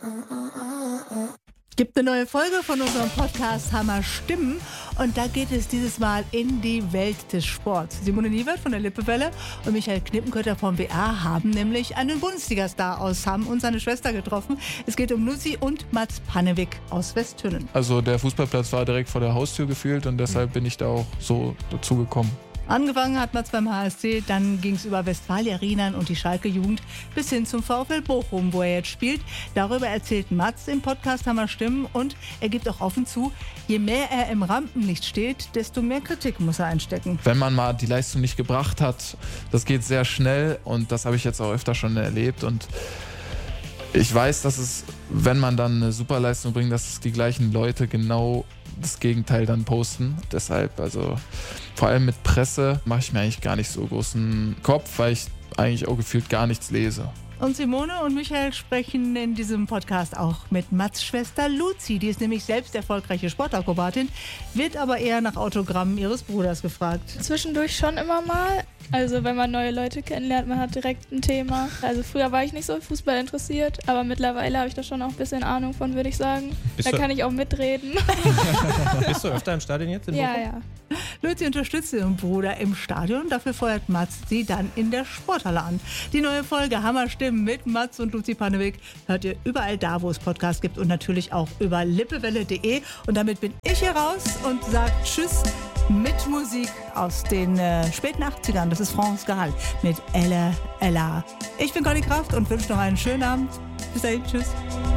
Gibt eine neue Folge von unserem Podcast Hammer Stimmen und da geht es dieses Mal in die Welt des Sports. Simone Niewert von der Lippewelle und Michael Knippenkötter vom WR haben nämlich einen Bundesliga-Star aus Hamm und seine Schwester getroffen. Es geht um Lucy und Mats Pannewijk aus Westtünnen. Also der Fußballplatz war direkt vor der Haustür gefühlt und deshalb bin ich da auch so dazu gekommen. Angefangen hat Mats beim HSC, dann ging es über Westfalia Rienan und die Schalke-Jugend bis hin zum VfL Bochum, wo er jetzt spielt. Darüber erzählt Mats im Podcast Hammer Stimmen und er gibt auch offen zu, je mehr er im Rampenlicht steht, desto mehr Kritik muss er einstecken. Wenn man mal die Leistung nicht gebracht hat, das geht sehr schnell und das habe ich jetzt auch öfter schon erlebt und ich weiß, dass es, wenn man dann eine Superleistung bringt, dass es die gleichen Leute genau das Gegenteil dann posten. Deshalb, also vor allem mit Presse mache ich mir eigentlich gar nicht so großen Kopf, weil ich eigentlich auch gefühlt gar nichts lese. Und Simone und Michael sprechen in diesem Podcast auch mit Mats' Schwester Lucy. Die ist nämlich selbst erfolgreiche Sportakrobatin, wird aber eher nach Autogrammen ihres Bruders gefragt. Zwischendurch schon immer mal. Also wenn man neue Leute kennenlernt, man hat direkt ein Thema. Also früher war ich nicht so Fußball interessiert, aber mittlerweile habe ich da schon auch ein bisschen Ahnung von, würde ich sagen. Da kann ich auch mitreden. Bist du öfter im Stadion jetzt in Bochum? Ja. Lucy unterstützt ihren Bruder im Stadion, dafür feuert Mats sie dann in der Sporthalle an. Die neue Folge Hammer Stimmen mit Mats und Lucy Pannewijk hört ihr überall da, wo es Podcasts gibt und natürlich auch über lippewelle.de. Und damit bin ich hier raus und sage Tschüss mit Musik aus den späten 80ern. Das ist France Gall mit Ella Ella. Ich bin Conny Kraft und wünsche noch einen schönen Abend. Bis dahin, tschüss.